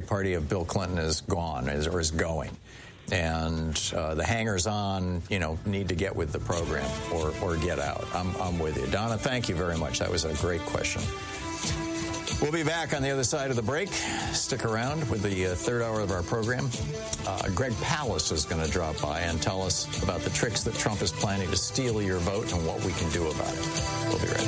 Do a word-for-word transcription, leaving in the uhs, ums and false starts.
party of Bill Clinton is gone is, or is going. And uh, the hangers-on, you know, need to get with the program or, or get out. I'm, I'm with you. Donna, thank you very much. That was a great question. We'll be back on the other side of the break. Stick around with the uh, third hour of our program. Uh, Greg Palast is going to drop by and tell us about the tricks that Trump is planning to steal your vote and what we can do about it. We'll be right back.